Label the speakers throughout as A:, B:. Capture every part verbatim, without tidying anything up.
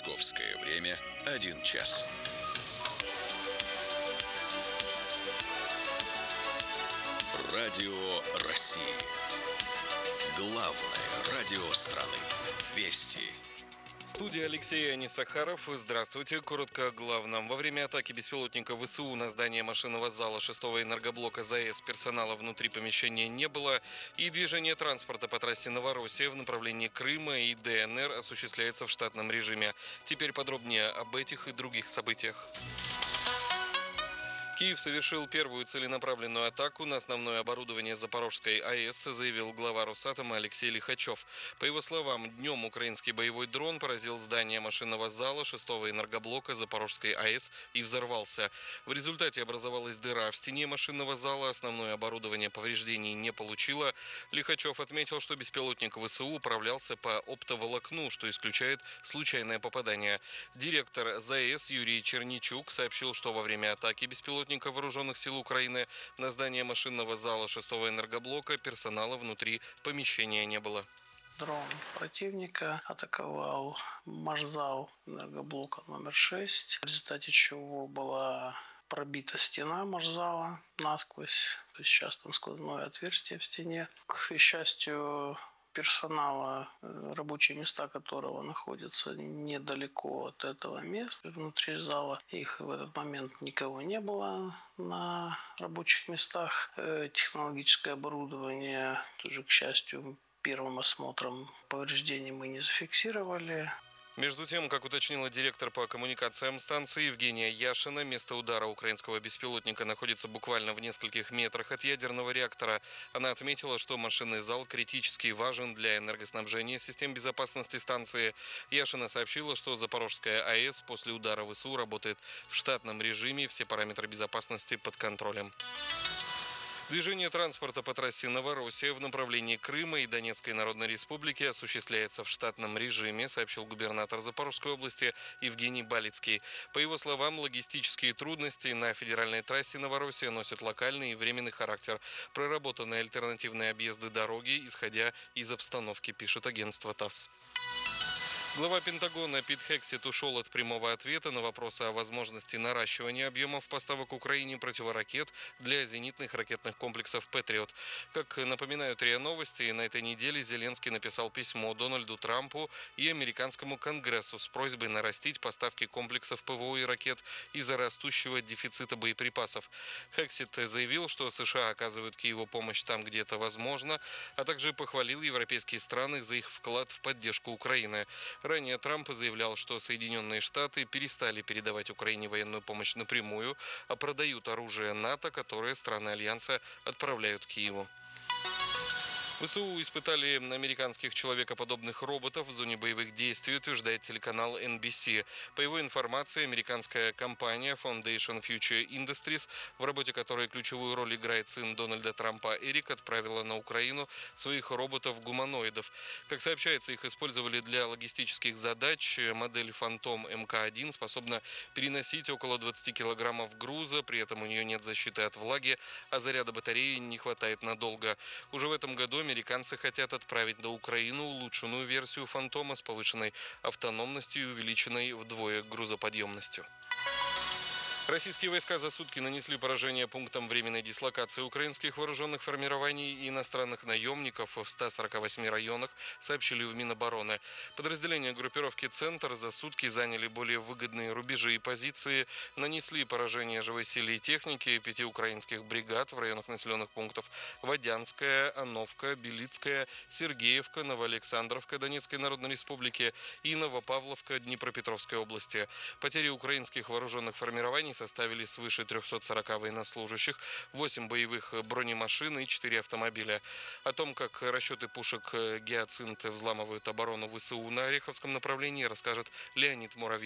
A: Московское время один час. Радио России. Главное радио страны. Вести.
B: Студия Алексей Анисахаров. Здравствуйте. Коротко о главном. Во время атаки беспилотника ВСУ на здание машинного зала шестого энергоблока ЗАЭС персонала внутри помещения не было, и движение транспорта по трассе Новороссия в направлении Крыма и ДНР осуществляется в штатном режиме. Теперь подробнее об этих и других событиях. Киев совершил первую целенаправленную атаку на основное оборудование Запорожской АЭС, заявил глава Росатома Алексей Лихачев. По его словам, днем украинский боевой дрон поразил здание машинного зала шестого энергоблока Запорожской АЭС и взорвался. В результате образовалась дыра в стене машинного зала, основное оборудование повреждений не получило. Лихачев отметил, что беспилотник ВСУ управлялся по оптоволокну, что исключает случайное попадание. Директор ЗАЭС Юрий Черничук сообщил, что во время атаки беспилотника Вооруженных сил Украины на здание машинного зала шестого энергоблока персонала внутри помещения не было.
C: Дрон противника атаковал машзал энергоблока номер шесть, в результате чего была пробита стена машзала насквозь, то есть сейчас там сквозное отверстие в стене. К счастью, персонала, рабочие места которого находятся недалеко от этого места, внутри зала, их в этот момент никого не было на рабочих местах. Технологическое оборудование тоже, к счастью, первым осмотром повреждений мы не зафиксировали.
B: Между тем, как уточнила директор по коммуникациям станции Евгения Яшина, место удара украинского беспилотника находится буквально в нескольких метрах от ядерного реактора. Она отметила, что машинный зал критически важен для энергоснабжения систем безопасности станции. Яшина сообщила, что Запорожская АЭС после удара ВСУ работает в штатном режиме, все параметры безопасности под контролем. Движение транспорта по трассе Новороссия в направлении Крыма и Донецкой Народной Республики осуществляется в штатном режиме, сообщил губернатор Запорожской области Евгений Балицкий. По его словам, логистические трудности на федеральной трассе Новороссия носят локальный и временный характер. Проработаны альтернативные объезды дороги, исходя из обстановки, пишет агентство ТАСС. Глава Пентагона Пит Хексет ушел от прямого ответа на вопросы о возможности наращивания объемов поставок Украине противоракет для зенитных ракетных комплексов «Патриот». Как напоминают РИА Новости, на этой неделе Зеленский написал письмо Дональду Трампу и американскому Конгрессу с просьбой нарастить поставки комплексов ПВО и ракет из-за растущего дефицита боеприпасов. Хексет заявил, что США оказывают Киеву помощь там, где это возможно, а также похвалил европейские страны за их вклад в поддержку Украины. Ранее Трамп заявлял, что Соединенные Штаты перестали передавать Украине военную помощь напрямую, а продают оружие НАТО, которое страны Альянса отправляют Киеву. ВСУ испытали американских человекоподобных роботов в зоне боевых действий, утверждает телеканал эн би си. По его информации, американская компания Foundation Future Industries, в работе которой ключевую роль играет сын Дональда Трампа Эрик, отправила на Украину своих роботов-гуманоидов. Как сообщается, их использовали для логистических задач. Модель Phantom эм ка один способна переносить около двадцати килограммов груза, при этом у нее нет защиты от влаги, а заряда батареи не хватает надолго. Уже в этом году американцы хотят отправить на Украину улучшенную версию «Фантома» с повышенной автономностью и увеличенной вдвое грузоподъемностью. Российские войска за сутки нанесли поражение пунктам временной дислокации украинских вооруженных формирований и иностранных наемников в ста сорока восьми районах, сообщили в Минобороны. Подразделения группировки «Центр» за сутки заняли более выгодные рубежи и позиции, нанесли поражение живой силе и технике пяти украинских бригад в районах населенных пунктов Водянская, Оновка, Белицкая, Сергеевка, Новоалександровка Донецкой Народной Республики и Новопавловка Днепропетровской области. Потери украинских вооруженных формирований составили свыше трехсот сорока военнослужащих, восемь боевых бронемашин и четыре автомобиля. О том, как расчеты пушек «Гиацинт» взламывают оборону ВСУ на Ореховском направлении, расскажет Леонид Муравьев.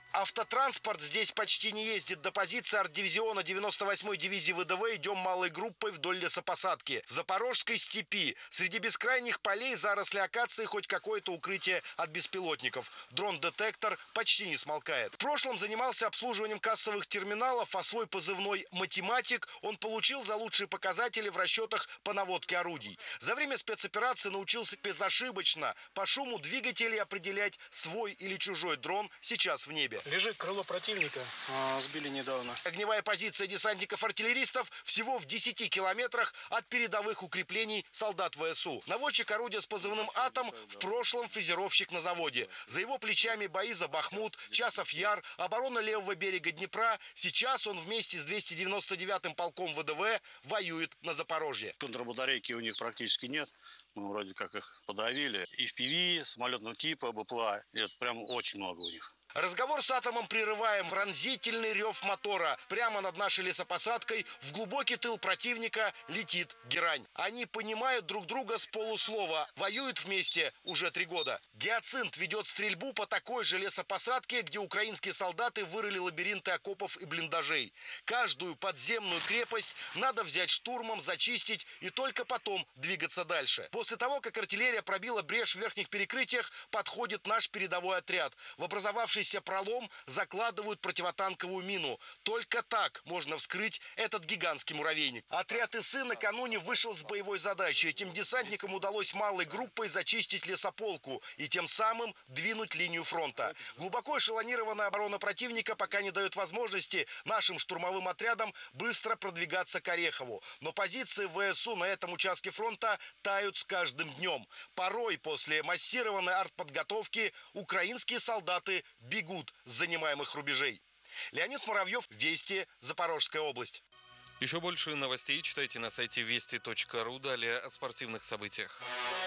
D: Автотранспорт здесь почти не ездит. До позиции арт-дивизиона девяносто восьмой дивизии ВДВ идем малой группой вдоль лесопосадки. В Запорожской степи. Среди бескрайних полей, заросли акации, хоть какое-то укрытие от беспилотников. Дрон-детектор почти не смолкает. В прошлом занимался обслуживанием кассовых терминалов, а свой позывной «математик» он получил за лучшие показатели в расчетах по наводке орудий. За время спецоперации научился безошибочно по шуму двигателей определять, свой или чужой дрон сейчас в небе.
E: Лежит крыло противника, а, сбили недавно.
D: Огневая позиция десантников-артиллеристов всего в десяти километрах от передовых укреплений солдат ВСУ. Наводчик орудия с позывным «Атом» в прошлом фрезеровщик на заводе. За его плечами бои за Бахмут, Часов Яр, оборона левого берега Днепра. Сейчас он вместе с двести девяносто девятым полком ВДВ воюет на Запорожье.
F: Контрбатарейки у них практически нет. Мы вроде как их подавили. И эф пи ви, самолетного типа, БПЛА. Это прям очень много у них.
D: Разговор с «Атомом» прерываем. Пронзительный рев мотора. Прямо над нашей лесопосадкой в глубокий тыл противника летит герань. Они понимают друг друга с полуслова. Воюют вместе уже три года. Гиацинт ведет стрельбу по такой же лесопосадке, где украинские солдаты вырыли лабиринты окопов и блиндажей. Каждую подземную крепость надо взять штурмом, зачистить и только потом двигаться дальше. После того, как артиллерия пробила брешь в верхних перекрытиях, подходит наш передовой отряд. В образовавшийся пролом закладывают противотанковую мину. Только так можно вскрыть этот гигантский муравейник. Отряд ИСы накануне вышел с боевой задачей. Этим десантникам удалось малой группой зачистить лесополку и тем самым двинуть линию фронта. Глубоко эшелонированная оборона противника пока не дает возможности нашим штурмовым отрядам быстро продвигаться к Орехову. Но позиции ВСУ на этом участке фронта тают с каждым днем. Порой после массированной артподготовки украинские солдаты бегут с занимаемых рубежей. Леонид Муравьев, Вести, Запорожская область.
B: Еще больше новостей читайте на сайте вести точка ру. Далее о спортивных событиях.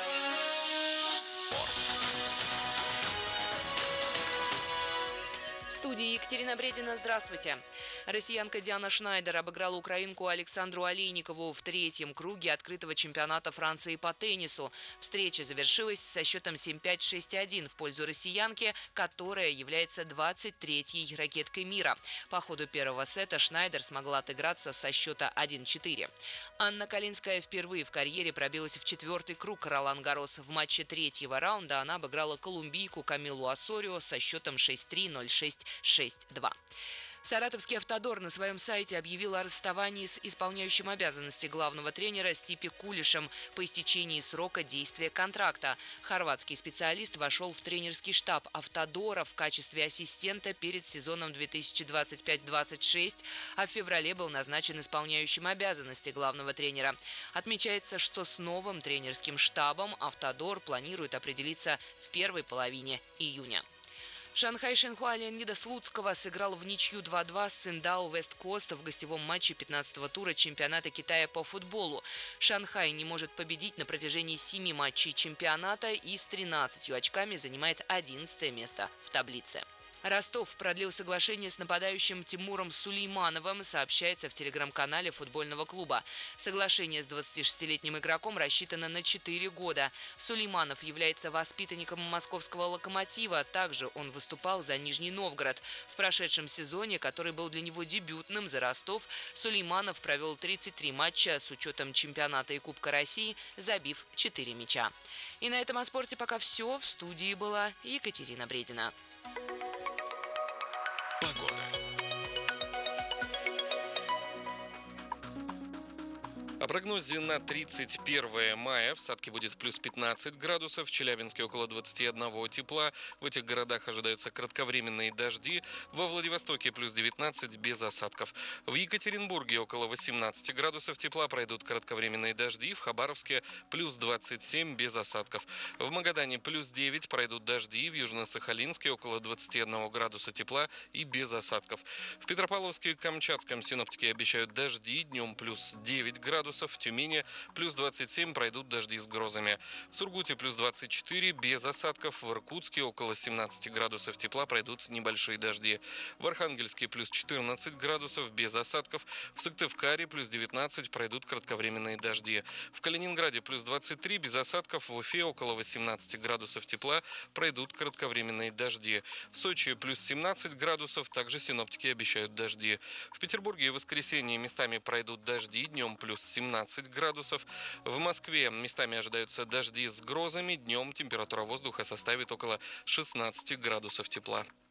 A: Спорт.
G: В студии Екатерина Бредина. Здравствуйте. Россиянка Диана Шнайдер обыграла украинку Александру Олейникову в третьем круге открытого чемпионата Франции по теннису. Встреча завершилась со счетом семь пять шесть один в пользу россиянки, которая является двадцать третьей ракеткой мира. По ходу первого сета Шнайдер смогла отыграться со счета один четыре. Анна Калинская впервые в карьере пробилась в четвертый круг Ролан-Гаррос. В матче третьего раунда она обыграла колумбийку Камилу Осорио со счетом шесть три ноль шесть шесть два. Саратовский «Автодор» на своем сайте объявил о расставании с исполняющим обязанности главного тренера Стипе Кулишем по истечении срока действия контракта. Хорватский специалист вошел в тренерский штаб «Автодора» в качестве ассистента перед сезоном две тысячи двадцать пять двадцать шесть, а в феврале был назначен исполняющим обязанности главного тренера. Отмечается, что с новым тренерским штабом «Автодор» планирует определиться в первой половине июня. Шанхай Шенхуа Леонида Слуцкого сыграл в ничью два-два с Циндао Вест-Кост в гостевом матче пятнадцатого тура чемпионата Китая по футболу. Шанхай не может победить на протяжении семи матчей чемпионата и с тринадцатью очками занимает одиннадцатое место в таблице. Ростов продлил соглашение с нападающим Тимуром Сулеймановым, сообщается в телеграм-канале футбольного клуба. Соглашение с двадцатишестилетним игроком рассчитано на четыре года. Сулейманов является воспитанником московского «Локомотива». Также он выступал за Нижний Новгород. В прошедшем сезоне, который был для него дебютным за Ростов, Сулейманов провел тридцать три матча с учетом чемпионата и Кубка России, забив четыре мяча. И на этом о спорте пока все. В студии была Екатерина Бредина.
A: Погода.
B: О прогнозе на тридцать первое мая. В Сатке будет плюс пятнадцать градусов, в Челябинске около двадцати одного тепла. В этих городах ожидаются кратковременные дожди. Во Владивостоке плюс девятнадцать без осадков. В Екатеринбурге около восемнадцати градусов тепла, пройдут кратковременные дожди. В Хабаровске плюс двадцать семь без осадков. В Магадане плюс девять, пройдут дожди. В Южно-Сахалинске около двадцати одного градуса тепла и без осадков. В Петропавловске и Камчатском синоптики обещают дожди. Днем плюс девять градусов. градусов. В Тюмени плюс двадцать семь, пройдут дожди с грозами. В Сургуте плюс двадцать четыре, без осадков. В Иркутске около семнадцати градусов тепла, пройдут небольшие дожди. В Архангельске плюс четырнадцать градусов, без осадков. В Сыктывкаре плюс девятнадцать, пройдут кратковременные дожди. В Калининграде плюс двадцать три, без осадков. В Уфе около восемнадцати градусов тепла, пройдут кратковременные дожди. В Сочи плюс семнадцать градусов, также синоптики обещают дожди. В Петербурге и воскресенье местами пройдут дожди, днем плюс семнадцать градусов. В Москве местами ожидаются дожди с грозами, днем температура воздуха составит около шестнадцати градусов тепла.